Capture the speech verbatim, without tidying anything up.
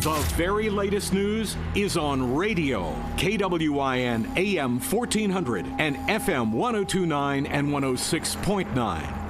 The very latest news is on radio. K W I N A M fourteen hundred and F M one oh two point nine and one oh six point nine.